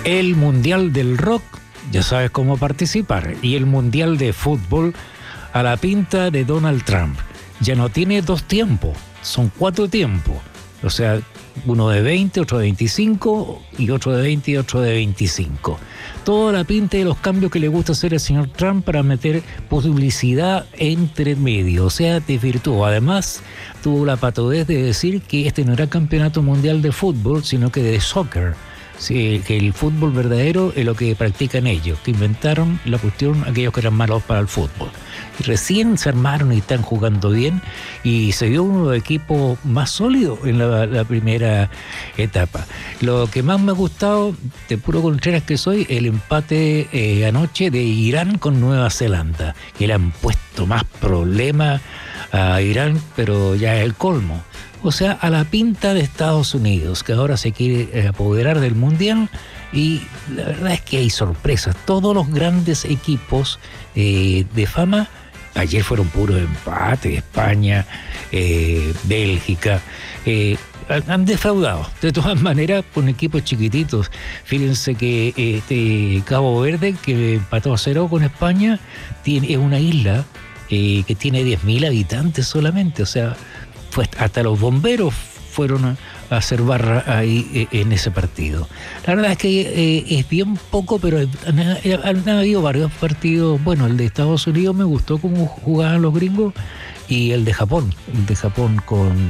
El Mundial del Rock, ya sabes cómo participar. Y el Mundial de Fútbol a la pinta de Donald Trump. Ya no tiene 2 tiempos, son 4 tiempos. O sea, uno de 20, otro de 25 y otro de 20 y otro de 25. Toda la pinta de los cambios que le gusta hacer al señor Trump para meter publicidad entre medio. O sea, desvirtuó. Además, tuvo la patudez de decir que este no era campeonato mundial de fútbol, sino que de soccer. Sí, que el fútbol verdadero es lo que practican ellos, que inventaron la cuestión aquellos que eran malos para el fútbol. Y recién se armaron y están jugando bien y se vio uno de los equipos más sólidos en la primera etapa. Lo que más me ha gustado, de puro Contreras que soy, el empate anoche de Irán con Nueva Zelanda, que le han puesto más problemas a Irán, pero ya es el colmo. O sea, a la pinta de Estados Unidos, que ahora se quiere apoderar del Mundial, y la verdad es que hay sorpresas. Todos los grandes equipos de fama, ayer fueron puros empates, España, Bélgica, han defraudado. De todas maneras, con equipos chiquititos. Fíjense que Cabo Verde, que empató a 0 con España, es una isla que tiene 10.000 habitantes solamente, o sea, hasta los bomberos fueron a hacer barra ahí en ese partido. La verdad es que es bien poco, pero han habido varios partidos. Bueno, el de Estados Unidos me gustó cómo jugaban los gringos, y el de Japón con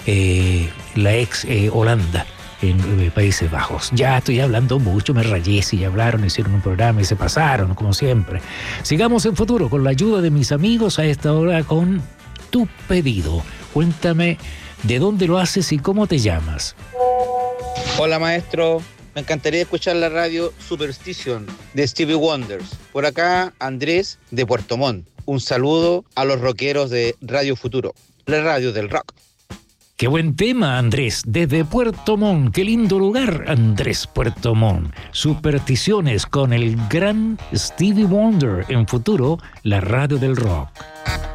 la ex Holanda en Países Bajos. Ya estoy hablando mucho, me rayé, si ya hablaron, hicieron un programa y se pasaron, como siempre. Sigamos en futuro con la ayuda de mis amigos a esta hora con tu pedido. Cuéntame de dónde lo haces y cómo te llamas. Hola maestro, me encantaría escuchar la radio Superstition de Stevie Wonders. Por acá Andrés de Puerto Montt. Un saludo a los rockeros de Radio Futuro, la radio del rock. Qué buen tema, Andrés, desde Puerto Montt. Qué lindo lugar, Andrés, Puerto Montt. Supersticiones con el gran Stevie Wonder en Futuro, la radio del rock.